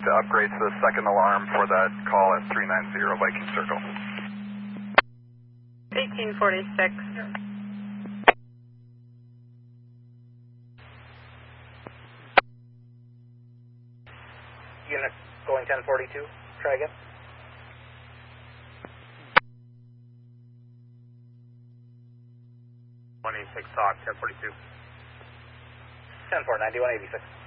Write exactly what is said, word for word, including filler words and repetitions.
To upgrade to the second alarm for that call at three nine zero Viking Circle. eighteen forty-six. Unit going ten forty-two. Try again. one eighty-six talk, ten forty-two. ten four, ninety-one eighty-six.